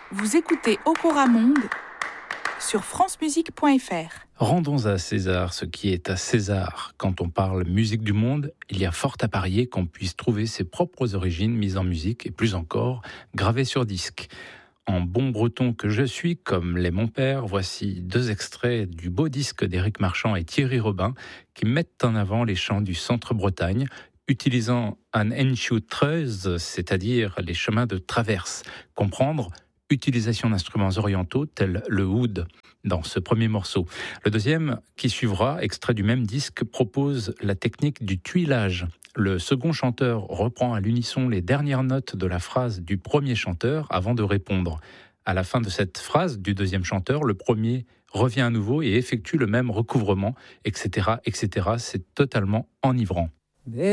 Vous écoutez Okora Monde sur francemusique.fr. Rendons à César ce qui est à César. Quand on parle musique du monde, il y a fort à parier qu'on puisse trouver ses propres origines mises en musique et plus encore, gravées sur disque. En bon breton que je suis, comme l'est mon père, voici 2 extraits du beau disque d'Éric Marchand et Thierry Robin qui mettent en avant les chants du centre-Bretagne, utilisant un Enschuttreuse, c'est-à-dire les chemins de traverse. Comprendre utilisation d'instruments orientaux tels le oud dans ce premier morceau. Le deuxième, qui suivra, extrait du même disque, propose la technique du tuilage. Le second chanteur reprend à l'unisson les dernières notes de la phrase du premier chanteur avant de répondre. À la fin de cette phrase du deuxième chanteur, le premier revient à nouveau et effectue le même recouvrement, etc., etc. C'est totalement enivrant.